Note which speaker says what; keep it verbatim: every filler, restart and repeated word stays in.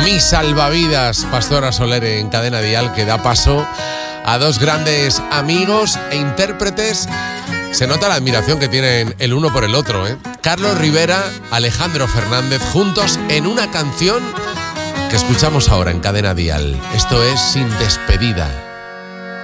Speaker 1: Mi salvavidas, Pastora Soler en Cadena Dial, que da paso a dos grandes amigos e intérpretes. Se nota la admiración que tienen el uno por el otro, ¿eh? Carlos Rivera, Alejandro Fernández, juntos en una canción que escuchamos ahora en Cadena Dial. Esto es Sin Despedida.